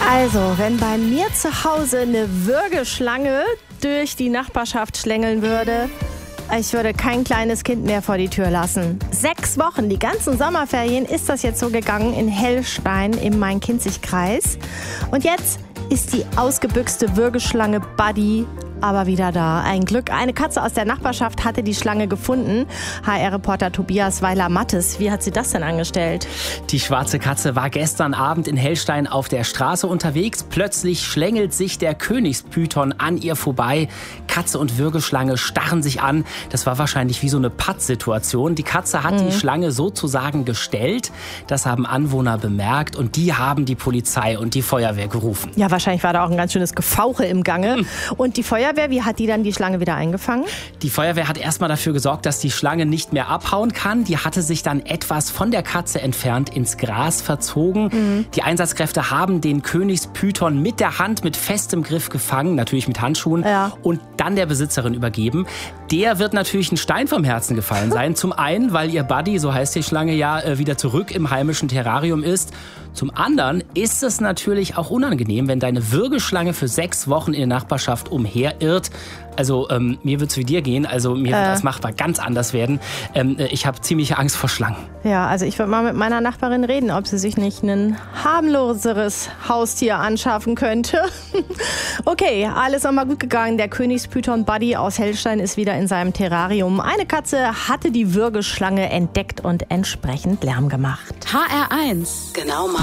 Also, wenn bei mir zu Hause eine Würgeschlange durch die Nachbarschaft schlängeln würde, ich würde kein kleines Kind mehr vor die Tür lassen. 6 Wochen, die ganzen Sommerferien, ist das jetzt so gegangen in Hellstein im Main-Kinzig-Kreis. Und jetzt ist die ausgebüxte Würgeschlange Buddy aber wieder da. Ein Glück, eine Katze aus der Nachbarschaft hatte die Schlange gefunden. HR-Reporter Tobias Weiler-Mattes, wie hat sie das denn angestellt? Die schwarze Katze war gestern Abend in Hellstein auf der Straße unterwegs. Plötzlich schlängelt sich der Königspython an ihr vorbei. Katze und Würgeschlange starren sich an. Das war wahrscheinlich wie so eine Pattsituation. Die Katze hat die Schlange sozusagen gestellt. Das haben Anwohner bemerkt und die haben die Polizei und die Feuerwehr gerufen. Ja, wahrscheinlich war da auch ein ganz schönes Gefauche im Gange. Und die Feuerwehr, wie hat die dann die Schlange wieder eingefangen? Die Feuerwehr hat erstmal dafür gesorgt, dass die Schlange nicht mehr abhauen kann. Die hatte sich dann etwas von der Katze entfernt ins Gras verzogen. Die Einsatzkräfte haben den Königspython mit der Hand mit festem Griff gefangen, natürlich mit Handschuhen, und dann der Besitzerin übergeben. Der wird natürlich ein Stein vom Herzen gefallen sein. Zum einen, weil ihr Buddy, so heißt die Schlange ja, wieder zurück im heimischen Terrarium ist. Zum anderen ist es natürlich auch unangenehm, wenn deine Würgeschlange für 6 Wochen in der Nachbarschaft umherirrt. Also mir wird es wie dir gehen, also mir wird das machbar ganz anders werden. Ich habe ziemliche Angst vor Schlangen. Ja, also ich würde mal mit meiner Nachbarin reden, ob sie sich nicht ein harmloseres Haustier anschaffen könnte. Okay, alles nochmal gut gegangen. Der Königspython Buddy aus Hellstein ist wieder in seinem Terrarium. Eine Katze hatte die Würgeschlange entdeckt und entsprechend Lärm gemacht. HR1. Genau